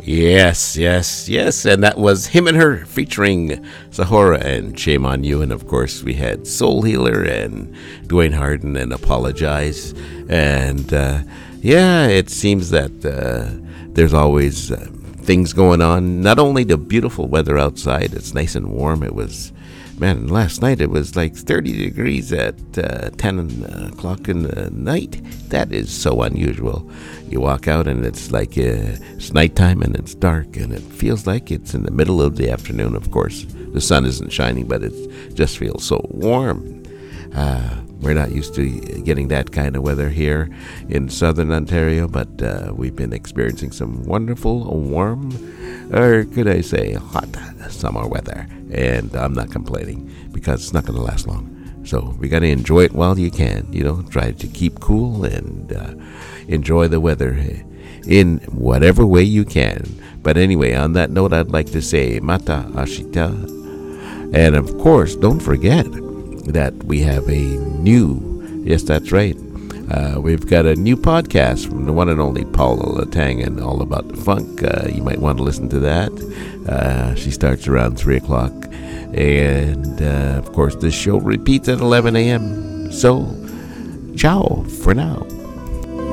Yes, yes, yes. And that was Him and Her featuring Sahora and Shame on You. And of course, we had Soul Healer and Dwayne Harden and Apologize. And yeah, it seems that there's always things going on. Not only the beautiful weather outside, it's nice and warm. It was, man, last night it was like 30 degrees at 10 o'clock in the night. That is so unusual. You walk out and it's like it's nighttime and it's dark and it feels like it's in the middle of the afternoon. Of course, the sun isn't shining, but it just feels so warm. We're not used to getting that kind of weather here in southern Ontario, but we've been experiencing some wonderful, warm, or could I say hot summer weather. And I'm not complaining because it's not going to last long. So we got to enjoy it while you can. Try to keep cool and enjoy the weather in whatever way you can. But anyway, on that note, I'd like to say Mata Ashita. And of course, don't forget that we have a new, yes, that's right, we've got a new podcast from the one and only Paula Latangan, all about the funk. You might want to listen to that. She starts around 3 o'clock. And, of course, this show repeats at 11 a.m. So, ciao for now.